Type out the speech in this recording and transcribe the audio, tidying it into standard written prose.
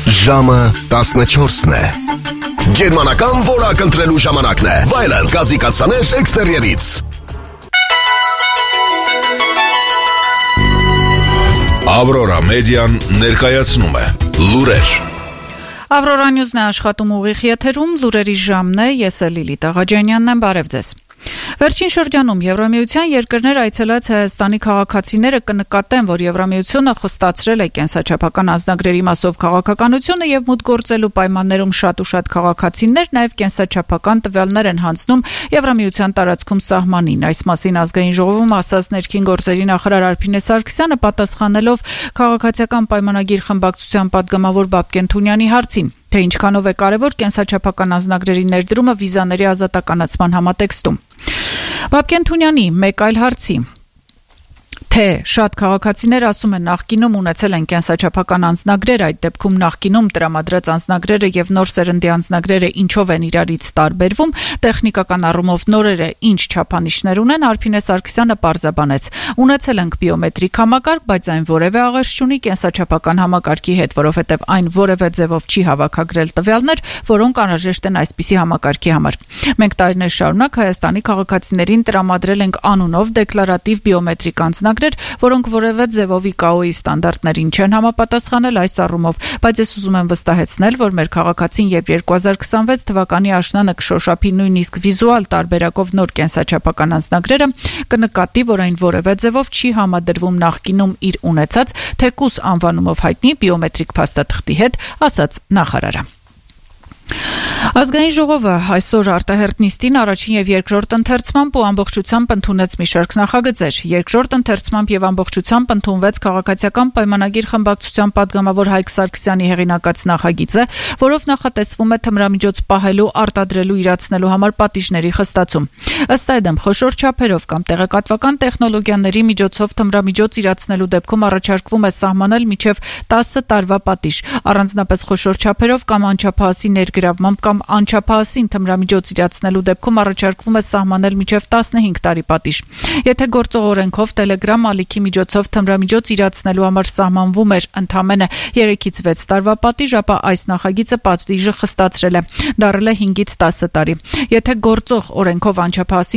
Ժամը 14-ն է։ Գերմանական որակ ընտրելու ժամանակն է։ Վայելն գազի կաթսաներ էքստերիերից։ Ավրորա մեդիան ներկայացնում է լուրեր։ Ավրորա նյուզն է աշխատում ուղիղ եթերում, լուրերի ժամն է, ես էլ Լիլիթ Աղաջանյանն եմ, բարև ձեզ։ Վերջին շրջանում Եվրամիության երկրներ այցելած Հայաստանի քաղաքացիները կնկատեն, որ Եվրամիությունը խոստացրել է կենսաչափական անձնագրերի մասով քաղաքականությունը եւ մուտք գործելու պայմաններում շատ ու շատ քաղաքացիներ նաեւ կենսաչափական տվյալներ են հանձնում Եվրամիության տարածքում սահմանին։ Այս մասին ազգային ժողովում ասաց ներքին գործերի նախարար Արփինե Սարգսյանը պատասխանելով քաղաքացիական պայմանագիր խմբակցության պատգամավոր Բաբկեն Թունյանի հարցին, թե ինչքանով է կարևոր կենսաչափական անձնագրերի ներդրումը վիզաների ազատականացման համատեքստում։ Բաբկեն Թունյանի մեկ այլ հարցի, թե շատ քաղաքացիներ ասում են նախկինում ունեցել են կենսաչափական անձնագրեր, այդ դեպքում նախկինում տրամադրած անձնագրերը եւ նոր սերնդի անձնագրերը ինչով են իրարից տարբերվում, տեխնիկական առումով նորերը ինչ չափանիշներ ունեն, Արփինե Սարգսյանը պարզաբանեց. ունեցել ենք բիոմետրիկ համակարգ, բայց այն որևէ աղերս չունի կենսաչափական համակարգի հետ, որովհետեւ այն որևէ ձևով չի հավաքագրել տվյալներ, որոնք անհրաժեշտ են այսպիսի համակարգի համար։ Մենք տարիներ շարունակ Հայաստանի քաղաքացիներին տրամադրել ենք անունով դեկլարատիվ բիոմետրիկ անձնագրեր, որոնք որևէ ձևով ICAO-ի ստանդարտներին չեն համապատասխանել այս առումով, բայց ես ուզում եմ վստահեցնել, որ մեր քաղաքացին, երբ 2026 թվականի աշնանը կշոշափի նույնիսկ վիզուալ տարբերակով նոր կենսաչափական անձնագրերը, կնկատի, որ այն որևէ ձևով չի համադրվում նախկինում իր ունեցած թեկուզ անվանումով հայտնի բիոմետրիկ փաստաթղթի հետ, ասաց նախարարը։ Ազգային ժողովը այսօր արտահերթ նիստին առաջին եւ երկրորդ ընթերցմամբ ու ամբողջությամբ ընդունեց մի շարք նախագծեր։ Երկրորդ ընթերցմամբ եւ ամբողջությամբ ընդունվեց քաղաքացիական պայմանագիր խմբակցության պատգամավոր Հայկ Սարգսյանի հեղինակած նախագիծը, որով նախատեսվում է թմրամիջոց պահելու, արտադրելու, իրացնելու համար պատիժների խստացում։ Ըստ այդմ խոշոր չափերով կամ տեղեկատվական տեխնոլոգիաների միջոցով թմրամիջոց իրացնելու դեպքում առաջարկվում է սահմանել մինչև 10 տարվա պատիժ, առանձնապես խոշոր չափերով կամ անչափահասի ներգրավմամբ կամ անչափահասին թմրամիջոց իրացնելու դեպքում առաջարկվում է սահմանել մինչև 15 տարի պատիժ։ Եթե գործող օրենքով Telegram ալիքի միջոցով թմրամիջոց իրացնելու համար սահմանվում էր ընդամենը 3-ից 6 տարվա պատիժ, ապա այս նախագիծը պատիժը խստացրել է, դարձել է 5-ից 10 տարի։ Եթե գործող օրենքով անչափահասի